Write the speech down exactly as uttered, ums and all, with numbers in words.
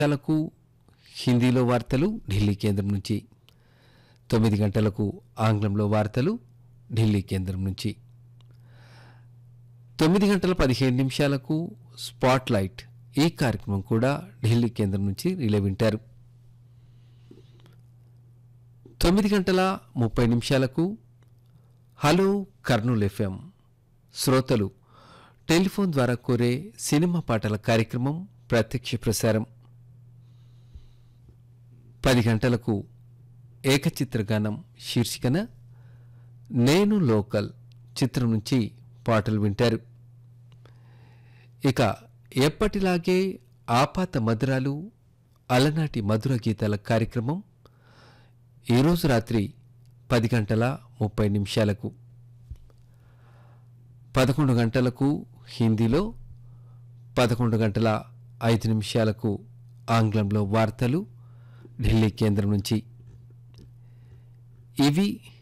గంటలకు హిందీలో వార్తలు ఢిల్లీ కేంద్రం నుంచి, తొమ్మిది గంటలకు ఆంగ్లంలో వార్తలు ఢిల్లీ కేంద్రం నుంచి, తొమ్మిది గంటల పదిహేను నిమిషాలకు స్పాట్ లైట్ ఈ కార్యక్రమం కూడా ఢిల్లీ కేంద్రం నుంచి రిలే వింటారు. తొమ్మిది గంటల ముప్పై నిమిషాలకు హలో కర్నూలు ఎఫ్ఎం శ్రోతలు టెలిఫోన్ ద్వారా కోరే సినిమా పాటల కార్యక్రమం ప్రత్యక్ష ప్రసారం. పది గంటలకు ఏకచిత్రగానం శీర్షికన నేను లోకల్ చిత్రం నుంచి పాటలు వింటారు. ఇక ఎప్పటిలాగే ఆపాత మధురాలు అలనాటి మధుర గీతాల కార్యక్రమం ఈరోజు రాత్రి పది గంటల ముప్పై నిమిషాలకు, పదకొండు గంటలకు హిందీలో, పదకొండు గంటల ఐదు నిమిషాలకు ఆంగ్లంలో వార్తలు ఢిల్లీ కేంద్రం నుంచి. ఇవి